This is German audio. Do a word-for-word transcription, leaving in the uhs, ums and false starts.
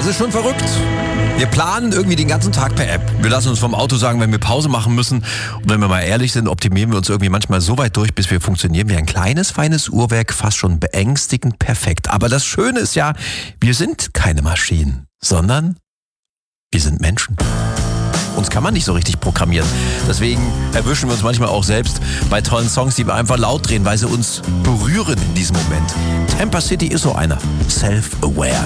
ist schon verrückt. Wir planen irgendwie den ganzen Tag per App. Wir lassen uns vom Auto sagen, wenn wir Pause machen müssen. Und wenn wir mal ehrlich sind, optimieren wir uns irgendwie manchmal so weit durch, bis wir funktionieren wie ein kleines, feines Uhrwerk, fast schon beängstigend perfekt. Aber das Schöne ist ja, wir sind keine Maschinen, sondern wir sind Menschen. Uns kann man nicht so richtig programmieren. Deswegen erwischen wir uns manchmal auch selbst bei tollen Songs, die wir einfach laut drehen, weil sie uns berühren in diesem Moment. Tampa City ist so einer. Self-aware.